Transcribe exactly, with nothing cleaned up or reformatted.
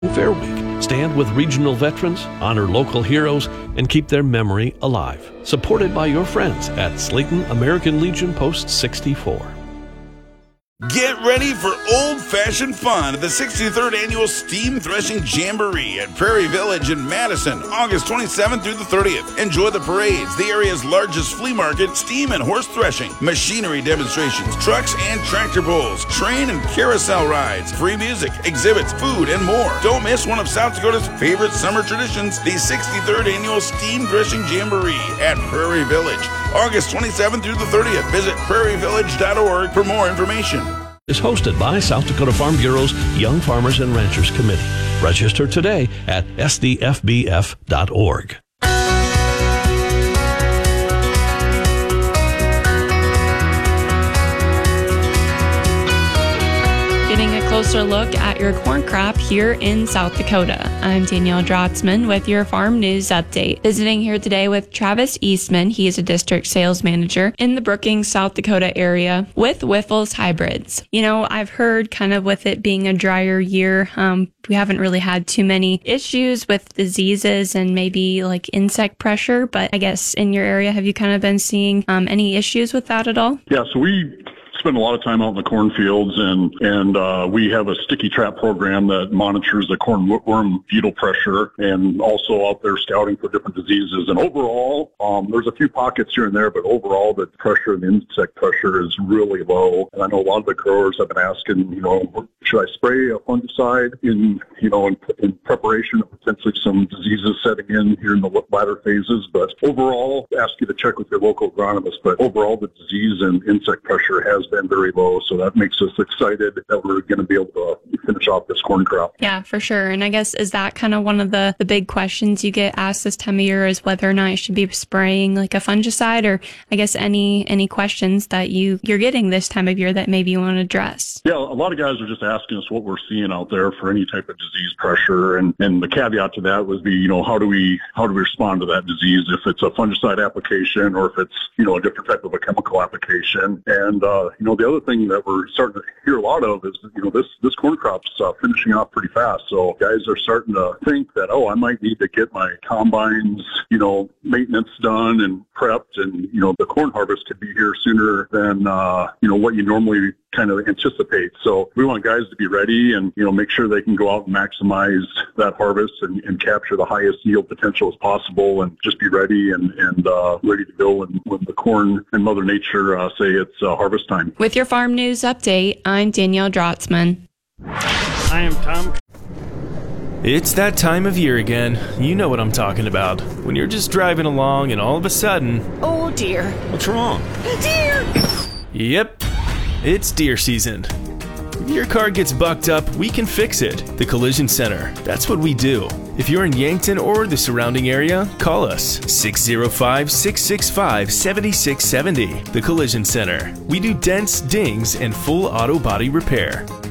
Fair Week. Stand with regional veterans, honor local heroes, and keep their memory alive. Supported by your friends at Slayton American Legion Post sixty-four. Get ready for old-fashioned fun at the sixty-third Annual Steam Threshing Jamboree at Prairie Village in Madison, August twenty-seventh through the thirtieth. Enjoy the parades, the area's largest flea market, steam and horse threshing, machinery demonstrations, trucks and tractor pulls, train and carousel rides, free music, exhibits, food, and more. Don't miss one of South Dakota's favorite summer traditions, the sixty-third Annual Steam Threshing Jamboree at Prairie Village, August twenty-seventh through the thirtieth. Visit prairie village dot org for more information. Is hosted by South Dakota Farm Bureau's Young Farmers and Ranchers Committee. Register today at S D F B F dot org. Getting a closer look at your corn crop here in South Dakota. I'm Danielle Drotzman with your Farm News Update. Visiting here today with Travis Eastman. He is a district sales manager in the Brookings, South Dakota area with Wyffels Hybrids. You know, I've heard kind of with it being a drier year, um, we haven't really had too many issues with diseases and maybe like insect pressure, but I guess in your area, have you kind of been seeing um, any issues with that at all? Yeah, so we spend a lot of time out in the cornfields, and and uh, we have a sticky trap program that monitors the corn worm beetle pressure, and also out there scouting for different diseases. And overall, um, there's a few pockets here and there, but overall the pressure, the insect pressure is really low. And I know a lot of the growers have been asking, you know, should I spray a fungicide in, you know, in, in preparation of potentially some diseases setting in here in the latter phases? But overall, ask you to check with your local agronomist. But overall, the disease and insect pressure has been very low, so that makes us excited that we're going to be able to finish off this corn crop. Yeah, for sure. And I guess is that kind of one of the, the big questions you get asked this time of year, is whether or not you should be spraying like a fungicide, or I guess any any questions that you, you're getting this time of year that maybe you want to address? Yeah, a lot of guys are just asking us what we're seeing out there for any type of disease pressure, and, and the caveat to that would be, you know, how do we how do we respond to that disease if it's a fungicide application or if it's, you know, a different type of a chemical application. And, uh, you know, the other thing that we're starting to hear a lot of is, you know, this, this corn crop's uh, finishing off pretty fast. So guys are starting to think that, oh, I might need to get my combines, you know, maintenance done and prepped, and, you know, the corn harvest could be here sooner than, uh, you know, what you normally kind of anticipate. So we want guys to be ready and, you know, make sure they can go out and maximize that harvest and, and capture the highest yield potential as possible, and just be ready and, and uh, ready to go when, when the corn and Mother Nature uh, say it's uh, harvest time. With your Farm News Update, I'm Danielle Drotzman. I am Tom. It's that time of year again. You know what I'm talking about. When you're just driving along and all of a sudden... Oh dear. What's wrong? Deer! Yep. It's deer season. If your car gets bucked up, we can fix it. The Collision Center. That's what we do. If you're in Yankton or the surrounding area, call us six oh five, six six five, seven six seven oh. The Collision Center. We do dents, dings, and full auto body repair.